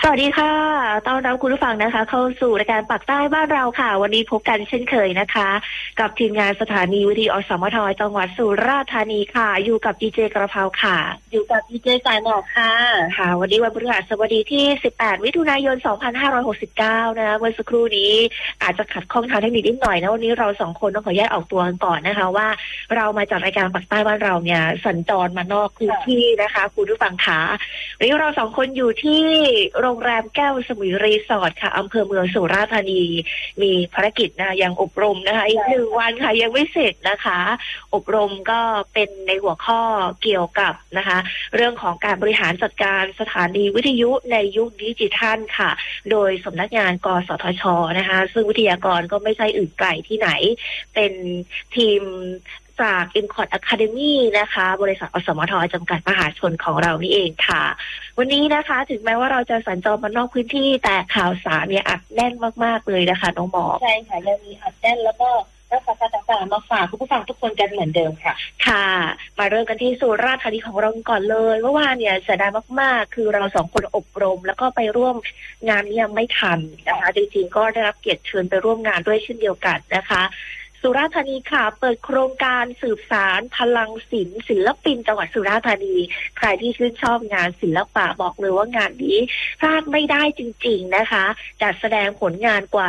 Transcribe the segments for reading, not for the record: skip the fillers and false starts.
สวัสดีค่ะต้อนรับคุณผู้ฟังนะคะเข้าสู่รายการปักใต้บ้านเราค่ะวันนี้พบกันเช่นเคยนะคะกับทีมงานสถานีวิทยุอสมทจังหวัดสุราษฎร์ธานีค่ะอยู่กับดีเจกระเพราค่ะอยู่กับดีเจสายหมอกค่ะค่ะวันนี้วันพฤหัสบดีที่18มิถุนายน2569นะคะเมื่อสักครู่นี้อาจจะขัดข้องทางเทคนิคนิดหน่อยนะวันนี้เราสองคนต้องขอแยกออกตัวกันก่อนนะคะว่าเรามาจากรายการปักใต้บ้านเราเนี่ยสัญจรมานอกพื้นที่นะคะคุณผู้ฟังค่ะวันนี้เราสองคนอยู่ที่โรงแรมแก้วสมุยรีสอร์ทค่ะอำเภอเมืองสุราษฎร์ธานีมีภารกิจนะยังอบรมนะคะอีก1 วันค่ะยังไม่เสร็จนะคะอบรมก็เป็นในหัวข้อเกี่ยวกับนะคะเรื่องของการบริหารจัดการสถานีวิทยุในยุคดิจิทัลค่ะโดยสำนักงานกสทชนะคะซึ่งวิทยากรก็ไม่ใช่อื่นไกลที่ไหนเป็นทีมจาก Import Academy นะคะบริษัทอสมทจำกัดมหาชนของเรานี่เองค่ะวันนี้นะคะถึงแม้ว่าเราจะสัญจรมานอกพื้นที่แต่ข่าวสารเนี่ยอัดแน่นมากๆเลยนะคะน้องหมอใช่ค่ะยังมีอัดแน่นแล้วก็รักษาการต่างๆมาฝากคุณผู้ฟังทุกคนกันเหมือนเดิมค่ะค่ะมาเริ่มกันที่สุราษฎร์ธานีของเราก่อนเลยเมื่อวานเนี่ยเสียดายมากๆคือเราสองคนอบรมแล้วก็ไปร่วมงานนี้ยังไม่ทันนะคะจริงๆก็ได้รับเกียรติเชิญไปร่วมงานด้วยเช่นเดียวกันนะคะสุราษฎร์ธานีค่ะเปิดโครงการสืบสารพลังศิลป์ศิลปินจังหวัดสุราษฎร์ธานีใครที่ชื่นชอบงานศิลปะบอกเลยว่างานนี้พลาดไม่ได้จริงๆนะคะจัดแสดงผลงานกว่า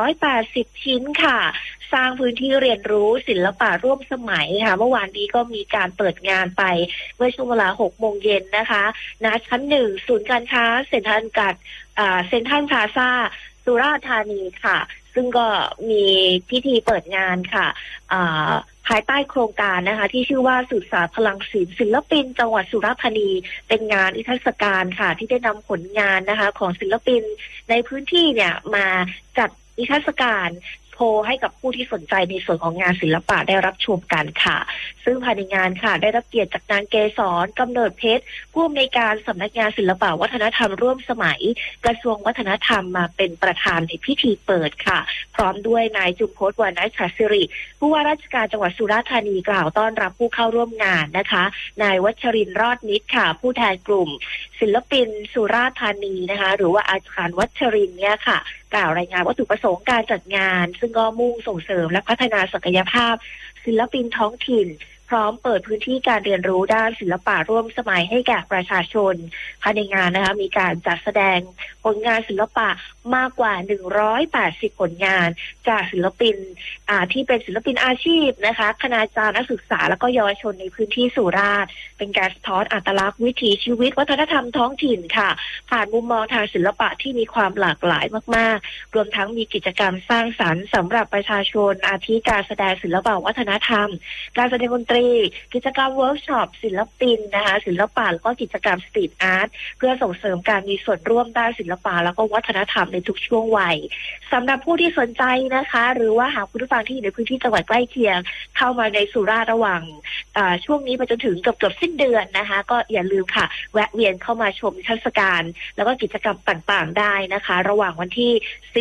180ชิ้นค่ะสร้างพื้นที่เรียนรู้ศิลปะร่วมสมัยค่ะเมื่อวานนี้ก็มีการเปิดงานไปเมื่อช่วงเวลา 6 โมงเย็นนะคะณชั้น 1 ศูนย์การค้าเซ็นทรัลพลาซ่าสุราษฎร์ธานีค่ะซึ่งก็มีพิธีเปิดงานค่ะภายใต้โครงการนะคะที่ชื่อว่าสืบสานพลังศิลป์ศิลปินจังหวัดสุราษฎร์ธานีเป็นงานนิทรรศการค่ะที่ได้นำผลงานนะคะของศิลปินในพื้นที่เนี่ยมาจัดนิทรรศการโชว์ให้กับผู้ที่สนใจในส่วนของงานศิลปะได้รับชมกันค่ะซึ่งภายในงานค่ะได้รับเกียรติจากนางเกษรกำเนิดเพชรผู้อำนวยการสำนักงานศิลปะวัฒนธรรมร่วมสมัยกระทรวงวัฒนธรรมมาเป็นประธานในพิธีเปิดค่ะพร้อมด้วยนายจุมพจน์วรรณชัสิริผู้ว่าราชการจังหวัดสุราษฎร์ธานีกล่าวต้อนรับผู้เข้าร่วมงานนะคะนายวัชรินทร์รอดนิตค่ะผู้แทนกลุ่มศิลปินสุราษฎร์ธานีนะคะหรือว่าอาจารย์วัชรินทร์เนี่ยค่ะกล่าวรายงานวัตถุประสงค์การจัดงานซึ่งก็มุ่งส่งเสริมและพัฒนาศักยภาพศิลปินท้องถิ่นพร้อมเปิดพื้นที่การเรียนรู้ด้านศิลปะร่วมสมัยให้แก่ประชาชนภายในงานนะคะมีการจัดแสดงผลงานศิลปะมากกว่า180ผลงานจากศิลปินที่เป็นศิลปินอาชีพนะคะคณาจารย์นักศึกษาและก็เยาวชนในพื้นที่สุราษฎร์เป็นการสะท้อนอัตลักษณ์วิถีชีวิตวัฒนธรรมท้องถิ่นค่ะผ่านมุมมองทางศิลปะที่มีความหลากหลายมากๆรวมทั้งมีกิจกรรมสร้างสรรค์สำหรับประชาชนอาทิการแสดงศิลปะวัฒนธรรมการแสดงดนตรีกิจกรรมเวิร์กช็อปศิลปินนะคะศิลปะแล้วก็กิจกรรมสตรีทอาร์ตเพื่อส่งเสริมการมีส่วนร่วมด้านศิลปะแล้วก็วัฒนธรรมในทุกช่วงวัยสำหรับผู้ที่สนใจนะคะหรือว่าหากผู้ฟังที่อยู่ในพื้นที่จังหวัดใกล้เคียงเข้ามาในสุราษฎร์ระหว่างช่วงนี้ไปจนถึงเกือบสิ้นเดือนนะคะก็อย่าลืมค่ะแวะเวียนเข้ามาชมนิทรรศการแล้วก็กิจกรรมต่างๆได้นะคะระหว่างวันที่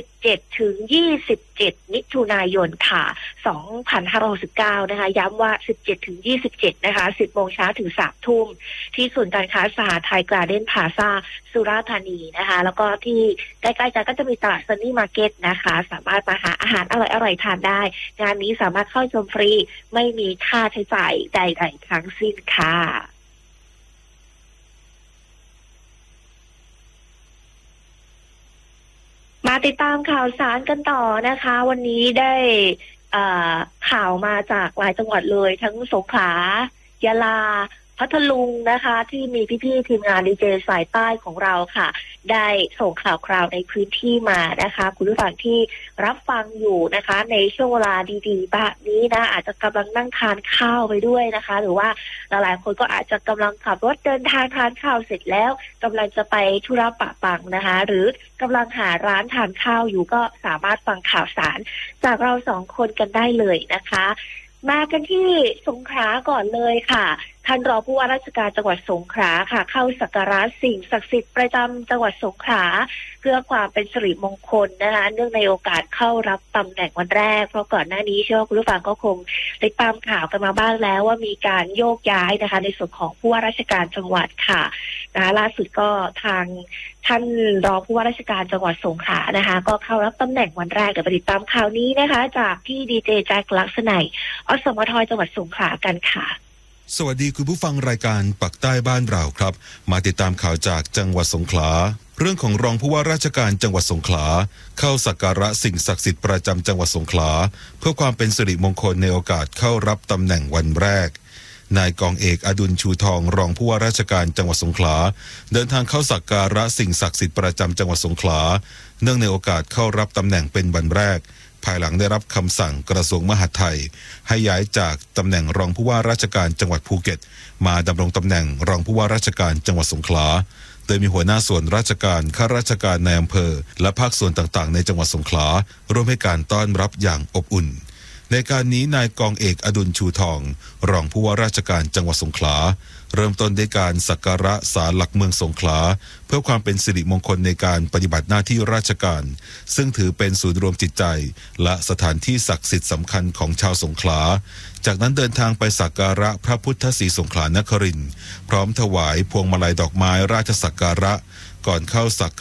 17ถึง27มิถุนายนค่ะ2569นะคะย้ำว่า17ถึง27นะคะ10 โมงเช้าถึง3 ทุ่มที่ศูนย์การค้าสหไทยการ์เด้นพลาซ่าสุราษฎร์ธานีนะคะแล้วก็ที่ใกล้ๆกันก็จะมีตลาดซันนี่มาร์เก็ตนะคะสามารถมาหาอาหารอร่อยๆทานได้งานนี้สามารถเข้าชมฟรีไม่มีค่าใช้จ่ายใดๆทั้งสิ้นค่ะมาติดตามข่าวสารกันต่อนะคะวันนี้ได้ข่าวมาจากหลายจังหวัดเลยทั้งสงขลายะลาพัทลุงนะคะที่มีพี่ๆทีมงานดีเจสายใต้ของเราค่ะได้ส่งข่าวคราวในพื้นที่มานะคะคุณผู้ฟังที่รับฟังอยู่นะคะในช่วงเวลาดีๆแบบนี้นะอาจจะกำลังนั่งทานข้าวไปด้วยนะคะหรือว่าหลายๆคนก็อาจจะกำลังขับรถเดินทางทานข้าวเสร็จแล้วกำลังจะไปธุระปะปังนะคะหรือกำลังหาร้านทานข้าวอยู่ก็สามารถฟังข่าวสารจากเรา2 คนกันได้เลยนะคะมากันที่สงขลาก่อนเลยค่ะท่านรองผู้ว่าราชการจังหวัดสงขลาค่ะเข้าสักการะสิ่งศักดิ์สิทธิ์ประจำจังหวัดสงขลาเพื่อความเป็นสิริมงคลนะคะเนื่องในโอกาสเข้ารับตำแหน่งวันแรกเพราะก่อนหน้านี้เชื่อว่าคุณผู้ฟังก็คงได้ตามข่าวกันมาบ้างแล้วว่ามีการโยกย้ายนะคะในส่วนของผู้ว่าราชการจังหวัดค่ะล่าสุดก็ทางท่านรองผู้ว่าราชการจังหวัดสงขลานะคะก็เข้ารับตำแหน่งวันแรกเดี๋ยวไปติดตามข่าวนี้นะคะจากพี่ดีเจแจ็คลักษณัยอสมทจังหวัดสงขลากันค่ะสวัสดีคุณผู้ฟังรายการปักใต้บ้านเราครับมาติดตามข่าวจากจังหวัดสงขลาเรื่องของรองผู้ว่าราชการจังหวัดสงขลาเข้าสักการะสิ่งศักดิ์สิทธิ์ประจำจังหวัดสงขลาเพื่อความเป็นสิริมงคลในโอกาสเข้ารับตำแหน่งวันแรกนายกองเอกอดุลชูทองรองผู้ว่าราชการจังหวัดสงขลาเดินทางเข้าสักการะสิ่งศักดิ์สิทธิ์ประจำจังหวัดสงขลาเนื่องในโอกาสเข้ารับตำแหน่งเป็นวันแรกภายหลังได้รับคำสั่งกระทรวงมหาดไทยให้ย้ายจากตำแหน่งรองผู้ว่าราชการจังหวัดภูเก็ตมาดำรงตำแหน่งรองผู้ว่าราชการจังหวัดสงขลาโดยมีหัวหน้าส่วนราชการข้าราชการในอำเภอและภาคส่วนต่างๆในจังหวัดสงขลาร่วมให้การต้อนรับอย่างอบอุ่นในการนี้นายกองเอกอดุลชูทองรองผู้ว่าราชการจังหวัดสงขลาเริ่มต้นด้วยการสักการะศาลหลักเมืองสงขลาเพื่อความเป็นสิริมงคลในการปฏิบัติหน้าที่ราชการซึ่งถือเป็นศูนย์รวมจิตใจและสถานที่ศักดิ์สิทธิ์สำคัญของชาวสงขลาจากนั้นเดินทางไปสักการะพระพุทธศรีสงขลานครินทร์พร้อมถวายพวงมาลัยดอกไม้ราชสักการะก่อนเข้าสัก